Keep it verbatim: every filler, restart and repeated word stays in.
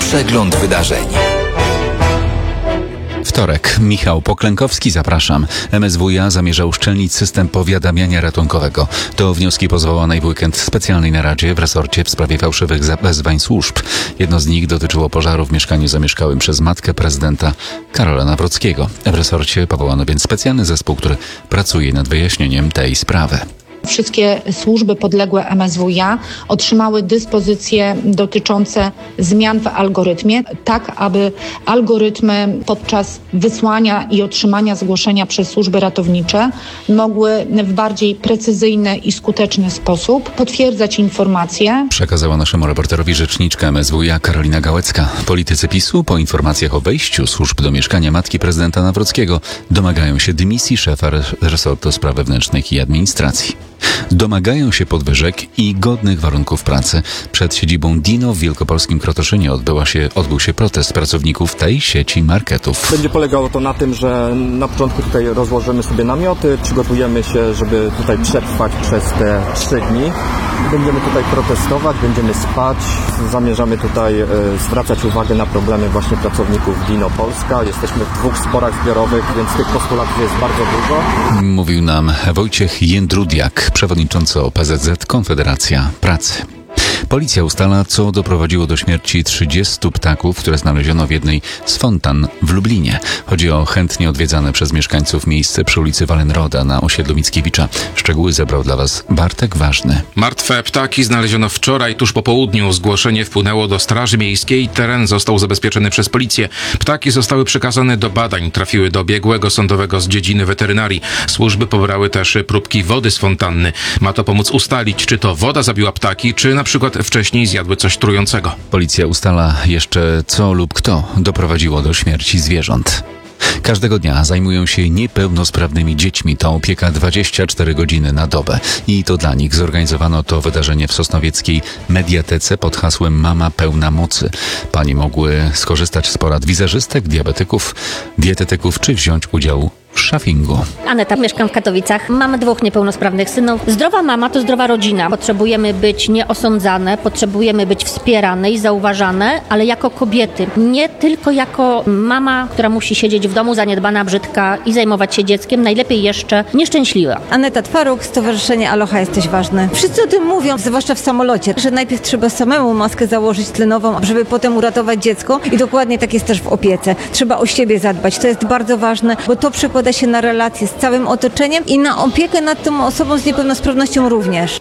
Przegląd wydarzeń. Wtorek. Michał Poklękowski, zapraszam. M S W iA zamierza uszczelnić system powiadamiania ratunkowego. To wnioski po zwołanej w weekend specjalnej naradzie w resorcie w sprawie fałszywych wezwań służb. Jedno z nich dotyczyło pożaru w mieszkaniu zamieszkałym przez matkę prezydenta Karola Nawrockiego. W resorcie powołano więc specjalny zespół, który pracuje nad wyjaśnieniem tej sprawy. Wszystkie służby podległe M S W iA otrzymały dyspozycje dotyczące zmian w algorytmie, tak aby algorytmy podczas wysłania i otrzymania zgłoszenia przez służby ratownicze mogły w bardziej precyzyjny i skuteczny sposób potwierdzać informacje. Przekazała naszemu reporterowi rzeczniczka M S W iA Karolina Gałecka. Politycy PiSu po informacjach o wejściu służb do mieszkania matki prezydenta Nawrockiego domagają się dymisji szefa resortu spraw wewnętrznych i administracji. Domagają się podwyżek i godnych warunków pracy. Przed siedzibą Dino w wielkopolskim Krotoszynie odbyła się, odbył się protest pracowników tej sieci marketów. Będzie polegało to na tym, że na początku tutaj rozłożymy sobie namioty, przygotujemy się, żeby tutaj przetrwać przez te trzy dni. Będziemy tutaj protestować, będziemy spać. Zamierzamy tutaj e, zwracać uwagę na problemy właśnie pracowników Dino Polska. Jesteśmy w dwóch sporach zbiorowych, więc tych postulatów jest bardzo dużo. Mówił nam Wojciech Jędrudiak, przewodniczący O P Z Z Konfederacja Pracy. Policja ustala, co doprowadziło do śmierci trzydziestu ptaków, które znaleziono w jednej z fontan w Lublinie. Chodzi o chętnie odwiedzane przez mieszkańców miejsce przy ulicy Wallenroda na osiedlu Mickiewicza. Szczegóły zebrał dla Was Bartek Ważny. Martwe ptaki znaleziono wczoraj tuż po południu. Zgłoszenie wpłynęło do Straży Miejskiej. Teren został zabezpieczony przez policję. Ptaki zostały przekazane do badań. Trafiły do biegłego sądowego z dziedziny weterynarii. Służby pobrały też próbki wody z fontanny. Ma to pomóc ustalić, czy to woda zabiła ptaki, czy na przykład wcześniej zjadły coś trującego. Policja ustala jeszcze, co lub kto doprowadziło do śmierci zwierząt. Każdego dnia zajmują się niepełnosprawnymi dziećmi. To opieka dwadzieścia cztery godziny na dobę. I to dla nich zorganizowano to wydarzenie w sosnowieckiej mediatece pod hasłem Mama pełna mocy. Panie mogły skorzystać z porad wizerzystek, diabetyków, dietetyków czy wziąć udział w szaffingu. Aneta, mieszkam w Katowicach. Mamy dwóch niepełnosprawnych synów. Zdrowa mama to zdrowa rodzina. Potrzebujemy być nieosądzane, potrzebujemy być wspierane i zauważane, ale jako kobiety. Nie tylko jako mama, która musi siedzieć w domu zaniedbana, brzydka i zajmować się dzieckiem, najlepiej jeszcze nieszczęśliwa. Aneta Twaróg, Stowarzyszenie Aloha Jesteś Ważny. Wszyscy o tym mówią, zwłaszcza w samolocie, że najpierw trzeba samemu maskę założyć tlenową, żeby potem uratować dziecko i dokładnie tak jest też w opiece. Trzeba o siebie zadbać. To jest bardzo ważne, bo to przekłada się na relacje z całym otoczeniem i na opiekę nad tą osobą z niepełnosprawnością również.